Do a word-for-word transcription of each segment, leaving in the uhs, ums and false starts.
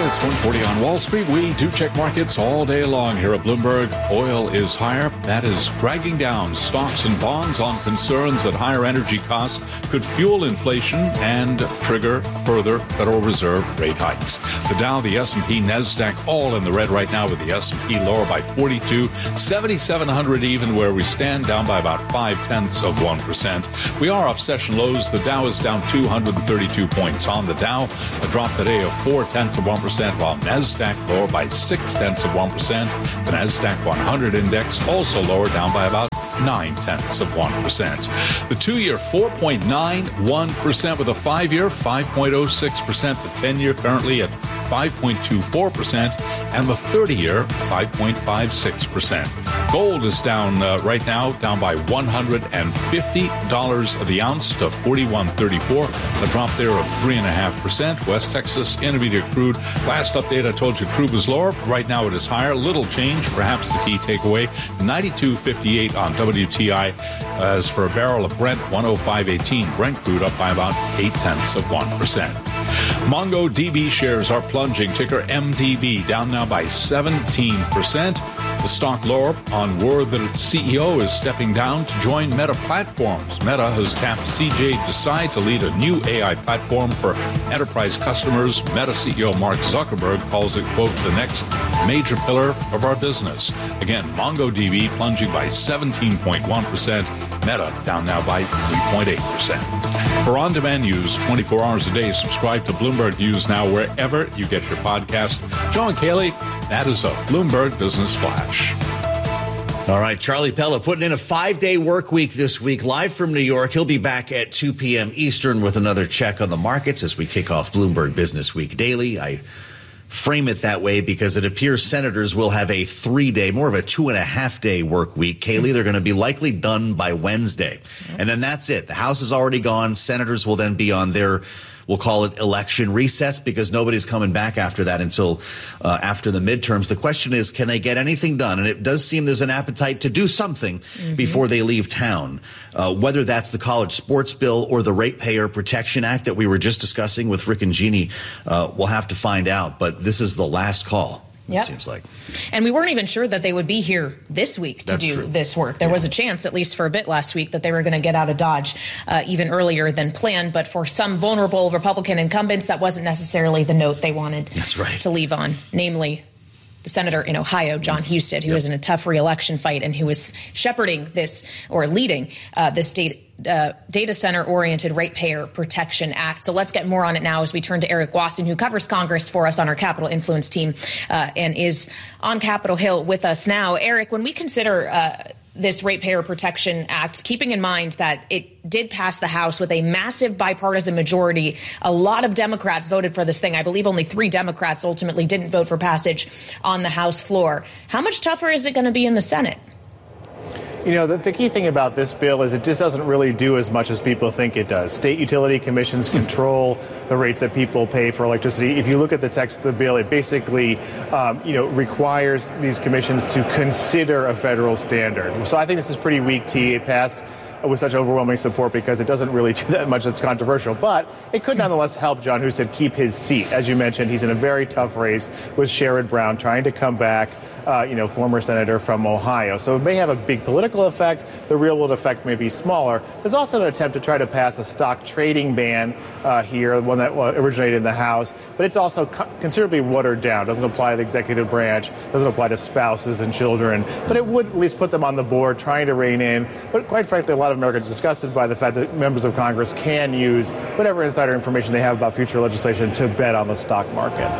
It's one forty on Wall Street. We do check markets all day long here at Bloomberg. Oil is higher. That is dragging down stocks and bonds on concerns that higher energy costs could fuel inflation and trigger further Federal Reserve rate hikes. The Dow, the S and P, NASDAQ, all in the red right now, with the S and P lower by forty-two, seventy-seven hundred even where we stand, down by about five-tenths of one percent. We are off session lows. The Dow is down two hundred thirty-two points. On the Dow, a drop today of four-tenths of one percent, while NASDAQ lower by six-tenths of one percent. The NASDAQ one hundred index also lower, down by about nine-tenths of one percent. The two-year, four point nine one percent, with a five-year, five point oh six percent. The ten-year currently at five point two four percent, and the thirty-year, five point five six percent. Gold is down uh, right now, down by one hundred fifty dollars the ounce to forty-one thirty-four. A drop there of three point five percent. West Texas Intermediate crude. Last update, I told you crude was lower. Right now it is higher. Little change, perhaps the key takeaway. ninety-two fifty-eight on W T I. As for a barrel of Brent, one oh five eighteen. Brent crude up by about eight-tenths of one percent. MongoDB shares are plunging. Ticker M D B, down now by seventeen percent. The stock lower on word that its C E O is stepping down to join Meta Platforms. Meta has tapped C J Desai to lead a new A I platform for enterprise customers. Meta C E O Mark Zuckerberg calls it, quote, the next major pillar of our business. Again, MongoDB plunging by seventeen point one percent. Meta down now by three point eight percent. For on-demand news twenty-four hours a day, subscribe to Bloomberg News now wherever you get your podcast. John Cayley, that is a Bloomberg Business Flash. All right, Charlie Pella putting in a five-day work week this week, live from New York. He'll be back at two p.m. Eastern with another check on the markets as we kick off Bloomberg Business Week Daily. I frame it that way because it appears senators will have a three-day, more of a two-and-a-half-day work week. Kaylee, they're going to be likely done by Wednesday. And then that's it. The House is already gone. Senators will then be on their, we'll call it election recess, because nobody's coming back after that until uh, after the midterms. The question is, can they get anything done? And it does seem there's an appetite to do something mm-hmm. before they leave town, uh, whether that's the college sports bill or the Ratepayer Protection Act that we were just discussing with Rick and Jeannie. Uh, we'll have to find out, but this is the last call. Yep. It seems like. And we weren't even sure that they would be here this week to That's do true. this work. There yeah. was a chance, at least for a bit last week, that they were going to get out of Dodge uh, even earlier than planned. But for some vulnerable Republican incumbents, that wasn't necessarily the note they wanted That's right. to leave on, namely the senator in Ohio, John Husted, who yep. is in a tough re-election fight and who is shepherding this or leading uh, this state Uh, data center-oriented Ratepayer Protection Act. So let's get more on it now as we turn to Eric Wasson, who covers Congress for us on our Capitol Influence team uh, and is on Capitol Hill with us now. Eric, when we consider uh, this Ratepayer Protection Act, keeping in mind that it did pass the House with a massive bipartisan majority, a lot of Democrats voted for this thing. I believe only three Democrats ultimately didn't vote for passage on the House floor. How much tougher is it going to be in the Senate? You know, the, the key thing about this bill is it just doesn't really do as much as people think it does. State utility commissions control the rates that people pay for electricity. If you look at the text of the bill, it basically, um, you know, requires these commissions to consider a federal standard. So I think this is pretty weak tea. It passed with such overwhelming support because it doesn't really do that much that's controversial. But it could nonetheless help John Husted keep his seat. As you mentioned, he's in a very tough race with Sherrod Brown trying to come back. Uh, you know, former senator from Ohio. So it may have a big political effect. The real world effect may be smaller. There's also an attempt to try to pass a stock trading ban uh, here, one that uh, originated in the House. But it's also co- considerably watered down. Doesn't apply to the executive branch. Doesn't apply to spouses and children. But it would at least put them on the board, trying to rein in. But quite frankly, a lot of Americans are disgusted by the fact that members of Congress can use whatever insider information they have about future legislation to bet on the stock market.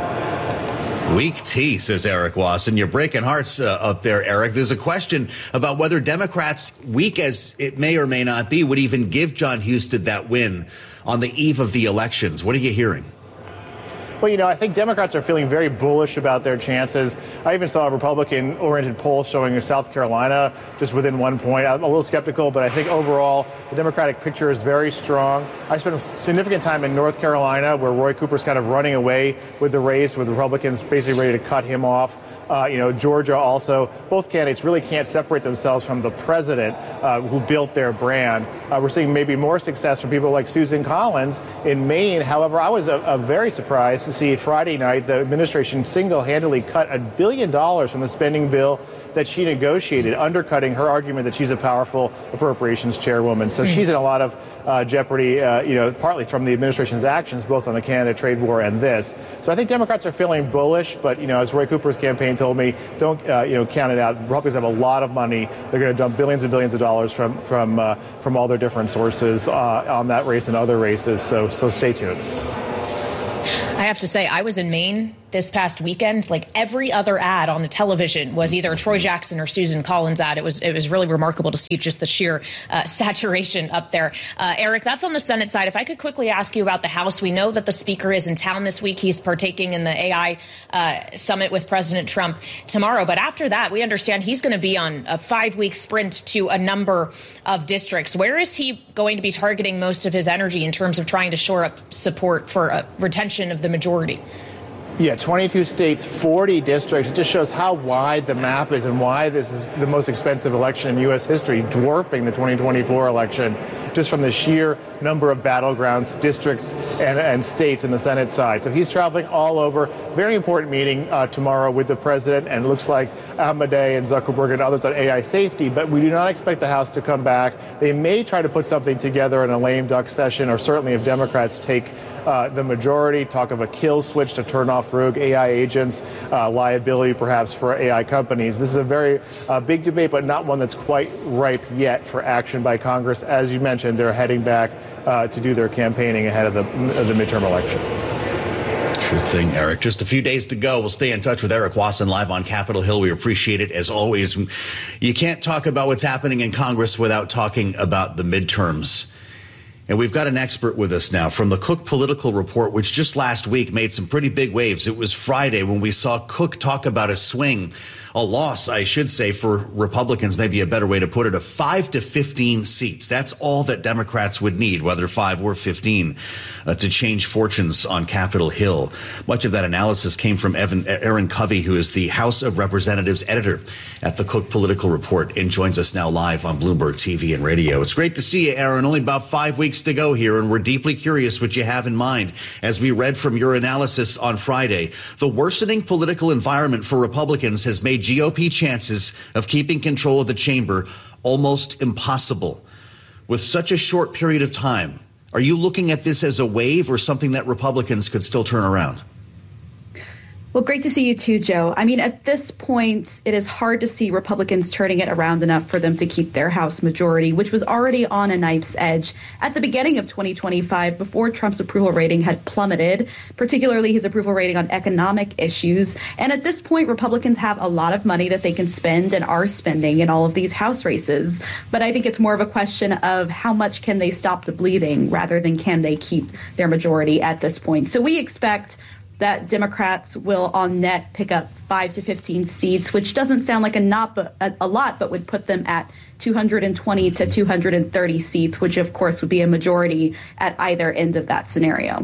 Weak tea, says Eric Wasson. You're breaking hearts uh, up there, Eric. There's a question about whether Democrats, weak as it may or may not be, would even give John Husted that win on the eve of the elections. What are you hearing? Well, you know, I think Democrats are feeling very bullish about their chances. I even saw a Republican-oriented poll showing South Carolina just within one point. I'm a little skeptical, but I think overall the Democratic picture is very strong. I spent a significant time in North Carolina where Roy Cooper's kind of running away with the race, with Republicans basically ready to cut him off. Uh, you know, Georgia also, both candidates really can't separate themselves from the president uh, who built their brand. Uh, we're seeing maybe more success from people like Susan Collins in Maine. However, I was a, a very surprised to see Friday night the administration single-handedly cut a billion dollars from the spending bill that she negotiated, undercutting her argument that she's a powerful appropriations chairwoman. So mm. she's in a lot of uh, jeopardy, uh, you know, partly from the administration's actions, both on the Canada trade war and this. So I think Democrats are feeling bullish, but, you know, as Roy Cooper's campaign told me, don't, uh, you know, count it out. Republicans have a lot of money. They're going to dump billions and billions of dollars from from uh, from all their different sources uh, on that race and other races. So so stay tuned. I have to say, I was in Maine this past weekend. Like every other ad on the television was either a Troy Jackson or Susan Collins ad. It was it was really remarkable to see just the sheer uh, saturation up there. Uh, Eric, that's on the Senate side. If I could quickly ask you about the House, we know that the Speaker is in town this week. He's partaking in the A I uh, summit with President Trump tomorrow. But after that, we understand he's going to be on a five-week sprint to a number of districts. Where is he going to be targeting most of his energy in terms of trying to shore up support for uh, retention of the majority? Yeah, twenty-two states, forty districts. It just shows how wide the map is and why this is the most expensive election in U S history, dwarfing the twenty twenty-four election, just from the sheer number of battlegrounds, districts, and, and states in the Senate side. So he's traveling all over. Very important meeting uh, tomorrow with the president, and it looks like Ahmadeh and Zuckerberg and others on A I safety, but we do not expect the House to come back. They may try to put something together in a lame duck session, or certainly if Democrats take Uh, the majority, talk of a kill switch to turn off rogue A I agents, uh, liability perhaps for A I companies. This is a very uh, big debate, but not one that's quite ripe yet for action by Congress. As you mentioned, they're heading back uh, to do their campaigning ahead of the, of the midterm election. Sure thing, Eric. Just a few days to go. We'll stay in touch with Eric Wasson live on Capitol Hill. We appreciate it as always. You can't talk about what's happening in Congress without talking about the midterms. And we've got an expert with us now from the Cook Political Report, which just last week made some pretty big waves. It was Friday when we saw Cook talk about a swing, a loss, I should say, for Republicans, maybe a better way to put it, of five to fifteen seats. That's all that Democrats would need, whether five or fifteen, uh, to change fortunes on Capitol Hill. Much of that analysis came from Evan, Aaron Covey, who is the House of Representatives editor at the Cook Political Report and joins us now live on Bloomberg T V and radio. It's great to see you, Aaron. Only about five weeks to go here, and we're deeply curious what you have in mind. As we read from your analysis on Friday, the worsening political environment for Republicans has made G O P chances of keeping control of the chamber almost impossible. With such a short period of time, are you looking at this as a wave or something that Republicans could still turn around? Well, great to see you too, Joe. I mean, at this point, it is hard to see Republicans turning it around enough for them to keep their House majority, which was already on a knife's edge at the beginning of twenty twenty-five, before Trump's approval rating had plummeted, particularly his approval rating on economic issues. And at this point, Republicans have a lot of money that they can spend and are spending in all of these House races. But I think it's more of a question of how much can they stop the bleeding rather than can they keep their majority at this point. So we expect that Democrats will on net pick up five to fifteen seats, which doesn't sound like a not but a, a lot, but would put them at two hundred twenty to two hundred thirty seats, which of course would be a majority at either end of that scenario.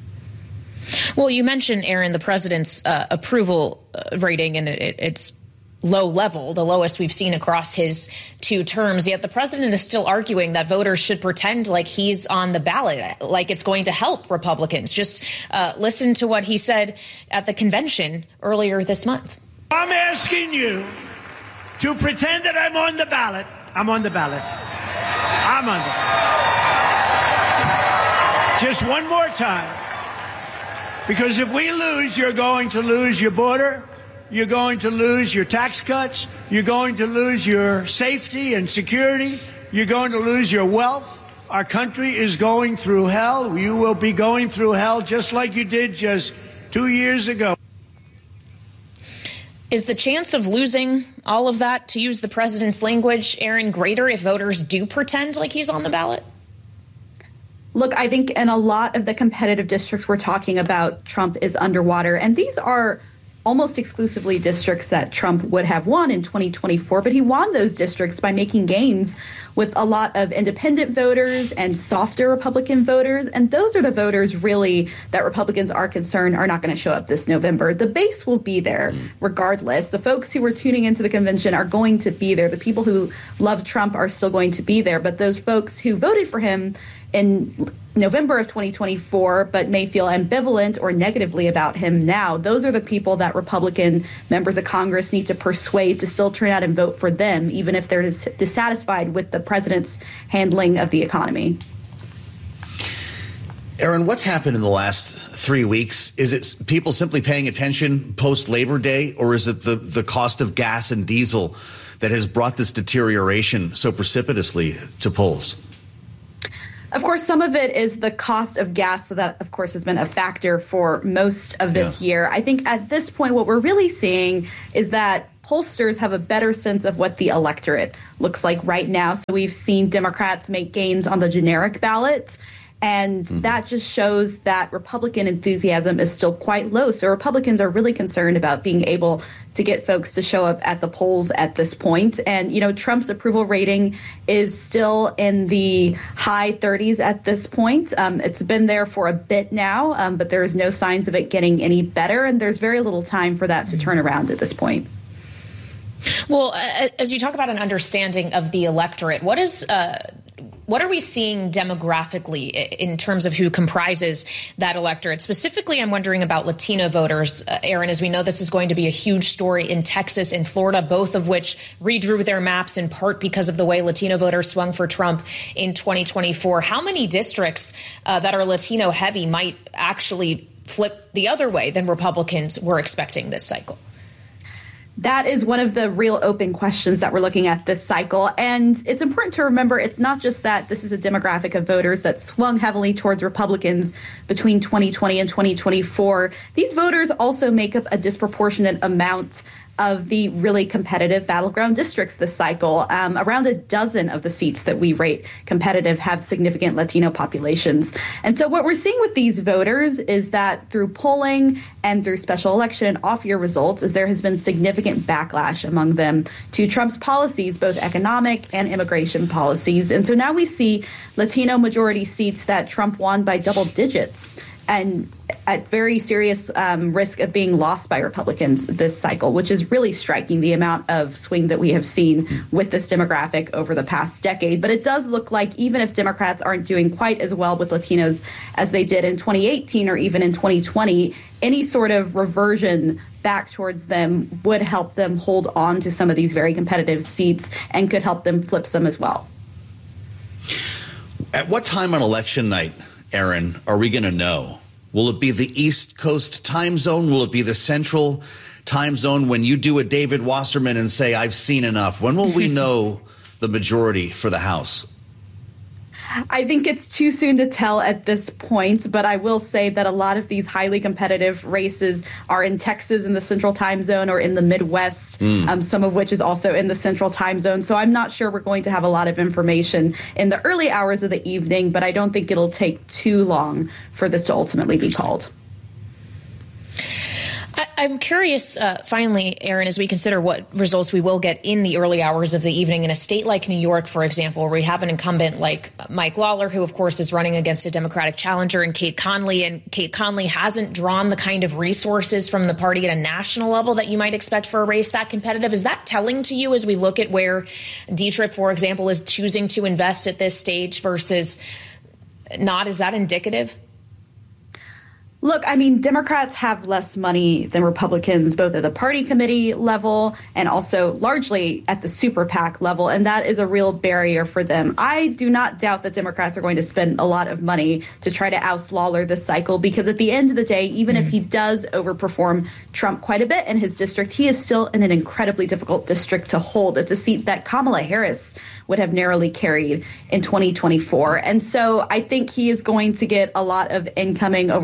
Well, you mentioned, Aaron, the president's uh, approval uh, rating, and it, it's low level, the lowest we've seen across his two terms. Yet the president is still arguing that voters should pretend like he's on the ballot, like it's going to help Republicans. Just uh, listen to what he said at the convention earlier this month. I'm asking you to pretend that I'm on the ballot. I'm on the ballot. I'm on the ballot. Just one more time. Because if we lose, you're going to lose your border. You're going to lose your tax cuts. You're going to lose your safety and security. You're going to lose your wealth. Our country is going through hell. You will be going through hell just like you did just two years ago. Is the chance of losing all of that, to use the president's language, Aaron, greater if voters do pretend like he's on the ballot? Look, I think in a lot of the competitive districts we're talking about, Trump is underwater. And these are almost exclusively districts that Trump would have won in twenty twenty-four, but he won those districts by making gains with a lot of independent voters and softer Republican voters. And those are the voters really that Republicans are concerned are not going to show up this November. The base will be there regardless. The folks who were tuning into the convention are going to be there. The people who love Trump are still going to be there. But those folks who voted for him in November of twenty twenty-four, but may feel ambivalent or negatively about him now, those are the people that Republican members of Congress need to persuade to still turn out and vote for them, even if they're dis- dissatisfied with the president's handling of the economy. Aaron, what's happened in the last three weeks? Is it people simply paying attention post-Labor Day, or is it the, the cost of gas and diesel that has brought this deterioration so precipitously to polls? Of course, some of it is the cost of gas. So that, of course, has been a factor for most of this yeah. year. I think at this point, what we're really seeing is that pollsters have a better sense of what the electorate looks like right now. So we've seen Democrats make gains on the generic ballot. And mm-hmm. that just shows that Republican enthusiasm is still quite low. So Republicans are really concerned about being able to get folks to show up at the polls at this point. And, you know, Trump's approval rating is still in the high thirties at this point. Um, it's been there for a bit now, um, but there's no signs of it getting any better. And there's very little time for that to turn around at this point. Well, as you talk about an understanding of the electorate, what is uh, what are we seeing demographically in terms of who comprises that electorate? Specifically, I'm wondering about Latino voters. Uh, Aaron, as we know, this is going to be a huge story in Texas and Florida, both of which redrew their maps in part because of the way Latino voters swung for Trump in twenty twenty-four. How many districts uh, that are Latino heavy might actually flip the other way than Republicans were expecting this cycle? That is one of the real open questions that we're looking at this cycle. And it's important to remember it's not just that this is a demographic of voters that swung heavily towards Republicans between twenty twenty and twenty twenty-four. These voters also make up a disproportionate amount of the really competitive battleground districts this cycle. Um, around a dozen of the seats that we rate competitive have significant Latino populations. And so what we're seeing with these voters is that through polling and through special election and off-year results, is there has been significant backlash among them to Trump's policies, both economic and immigration policies. And so now we see Latino majority seats that Trump won by double digits and at very serious um, risk of being lost by Republicans this cycle, which is really striking, the amount of swing that we have seen with this demographic over the past decade. But it does look like even if Democrats aren't doing quite as well with Latinos as they did in twenty eighteen or even in twenty twenty, any sort of reversion back towards them would help them hold on to some of these very competitive seats and could help them flip some as well. At what time on election night, Aaron, are we going to know? Will it be the East Coast time zone? Will it be the Central time zone when you do a David Wasserman and say, I've seen enough? When will we know the majority for the House? I think it's too soon to tell at this point, but I will say that a lot of these highly competitive races are in Texas in the Central time zone or in the Midwest, mm. um, some of which is also in the Central time zone. So I'm not sure we're going to have a lot of information in the early hours of the evening, but I don't think it'll take too long for this to ultimately be called. I, I'm curious, uh, finally, Aaron, as we consider what results we will get in the early hours of the evening in a state like New York, for example, where we have an incumbent like Mike Lawler, who, of course, is running against a Democratic challenger, and Kate Conley. And Kate Conley hasn't drawn the kind of resources from the party at a national level that you might expect for a race that competitive. Is that telling to you as we look at where D T R I P, for example, is choosing to invest at this stage versus not? Is that indicative? Look, I mean, Democrats have less money than Republicans, both at the party committee level and also largely at the super PAC level. And that is a real barrier for them. I do not doubt that Democrats are going to spend a lot of money to try to oust Lawler this cycle, because at the end of the day, even mm. if he does overperform Trump quite a bit in his district, he is still in an incredibly difficult district to hold. It's a seat that Kamala Harris would have narrowly carried in twenty twenty-four. And so I think he is going to get a lot of incoming over the next couple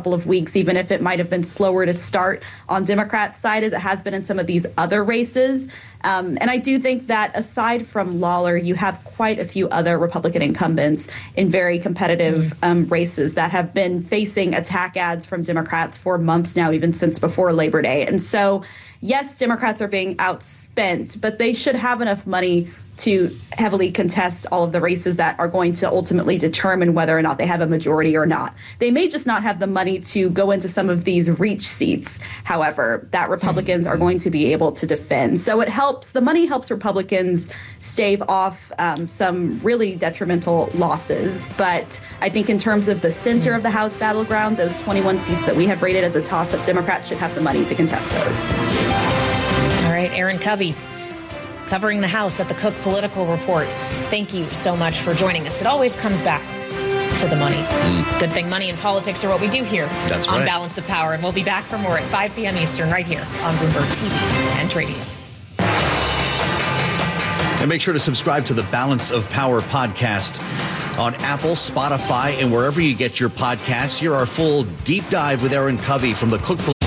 couple of weeks, even if it might have been slower to start on Democrats' side as it has been in some of these other races. Um, and I do think that aside from Lawler, you have quite a few other Republican incumbents in very competitive mm. um, races that have been facing attack ads from Democrats for months now, even since before Labor Day. And so, yes, Democrats are being outspent, but they should have enough money to heavily contest all of the races that are going to ultimately determine whether or not they have a majority or not. They may just not have the money to go into some of these reach seats, however, that Republicans are going to be able to defend. So it helps, the money helps Republicans stave off um, some really detrimental losses. But I think in terms of the center of the House battleground, those twenty-one seats that we have rated as a toss-up, Democrats should have the money to contest those. All right, Erin Covey, covering the House at the Cook Political Report. Thank you so much for joining us. It always comes back to the money. Mm. Good thing money and politics are what we do here That's on right. Balance of Power. And we'll be back for more at five p.m. Eastern right here on Bloomberg T V and radio. And make sure to subscribe to the Balance of Power podcast on Apple, Spotify, and wherever you get your podcasts. Hear our full deep dive with Erin Covey from the Cook